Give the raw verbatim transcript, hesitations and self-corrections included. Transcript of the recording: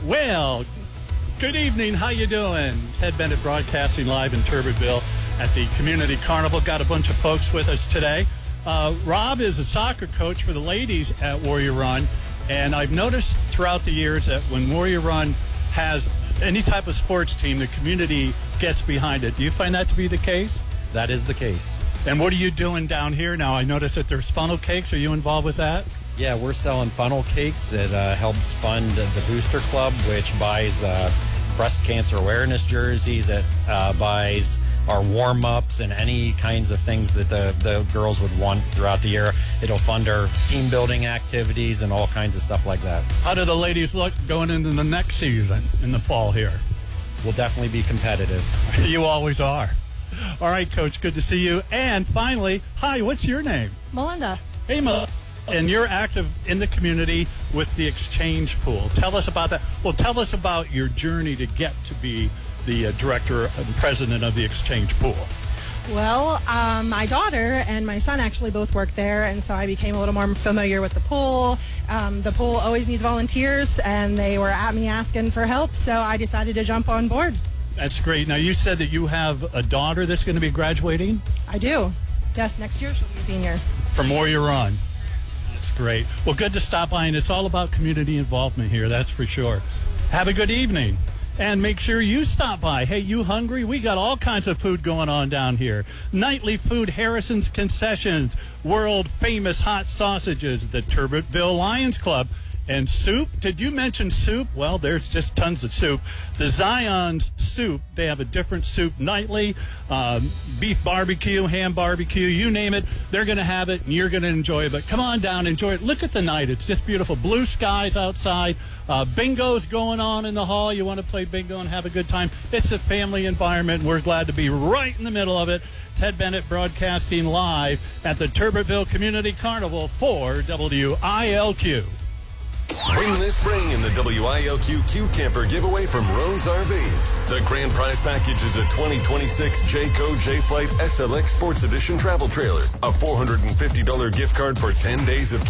Well, good evening. How you doing? Ted Bennett broadcasting live in Turbottville at the Community Carnival. Got a bunch of folks with us today. Uh, Rob is a soccer coach for the ladies at Warrior Run, and I've noticed throughout the years that when Warrior Run has any type of sports team, the community gets behind it. Do you find that to be the case? That is the case. And what are you doing down here now? I noticed that there's funnel cakes. Are you involved with that? Yeah, we're selling funnel cakes. It uh, helps fund the Booster Club, which buys uh, breast cancer awareness jerseys. It uh, buys our warm-ups and any kinds of things that the, the girls would want throughout the year. It'll fund our team-building activities and all kinds of stuff like that. How do the ladies look going into the next season in the fall here? We'll definitely be competitive. You always are. All right, Coach, good to see you. And finally, hi, what's your name? Melinda. Hey, Melinda. And you're active in the community with the exchange pool. Tell us about that. Well, tell us about your journey to get to be the uh, director and president of the exchange pool. Well, um, my daughter and my son actually both work there, and so I became a little more familiar with the pool. Um, the pool always needs volunteers, and they were at me asking for help, so I decided to jump on board. That's great. Now, you said that you have a daughter that's going to be graduating? I do. Yes, next year she'll be a senior. From Warrior Run. That's great. Well, good to stop by, and it's all about community involvement here, that's for sure. Have a good evening. And make sure you stop by. Hey, you hungry? We got all kinds of food going on down here. Nightly food, Harrison's Concessions, world famous hot sausages, the Turbottville Lions Club, and soup. Did you mention soup? Well, there's just tons of soup. The Zion's Soup, they have a different soup nightly. Um, beef barbecue, ham barbecue, you name it. They're going to have it, and you're going to enjoy it. But come on down, enjoy it. Look at the night. It's just beautiful. Blue skies outside. Uh, bingo's going on in the hall. You want to play bingo and have a good time. It's a family environment. We're glad to be right in the middle of it. Ted Bennett broadcasting live at the Turbottville Community Carnival for W I L Q. Win this spring in the W I L Q Q Camper giveaway from Rhodes R V. The grand prize package is a twenty twenty-six Jayco J-Flight S L X Sports Edition travel trailer, a four hundred fifty dollars gift card for ten days of